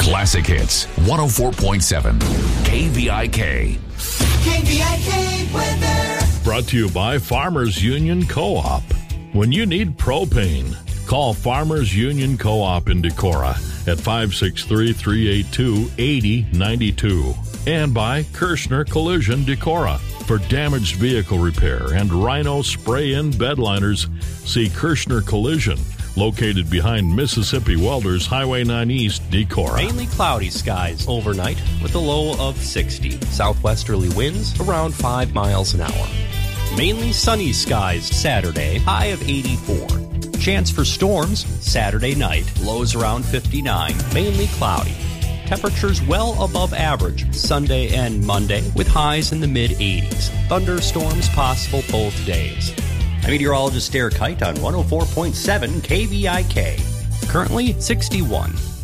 Classic Hits, 104.7 KVIK. KVIK weather. Brought to you by Farmers Union Co-op. When you need propane, call Farmers Union Co-op in Decorah at 563-382-8092. And by Kirshner Collision Decorah. For damaged vehicle repair and Rhino spray-in bedliners, see Kirshner Collision, located behind Mississippi Welders, Highway 9 East, Decorah. Mainly cloudy skies overnight with a low of 60. Southwesterly winds around 5 miles an hour. Mainly sunny skies Saturday, high of 84. Chance for storms Saturday night, lows around 59. Mainly cloudy. Temperatures well above average Sunday and Monday with highs in the mid-80s. Thunderstorms possible both days. I'm meteorologist Derek Height on 104.7 KVIK. Currently 61.